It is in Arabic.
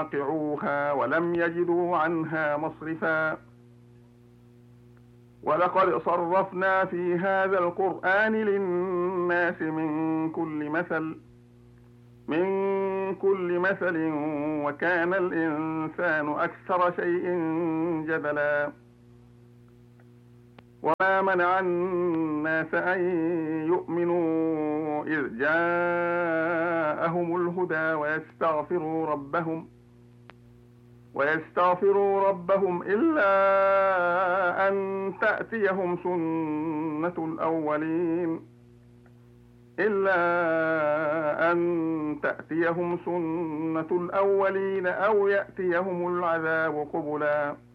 واقعوها ولم يجدوا عنها مصرفا ولقد صرفنا في هذا القرآن للناس من كل مثل وكان الإنسان أكثر شيء جدلا وما منع الناس أن يؤمنوا إذ جاءهم الهدى ويستغفروا ربهم إلا أن تأتيهم سنة الأولين أو يأتيهم العذاب قبلا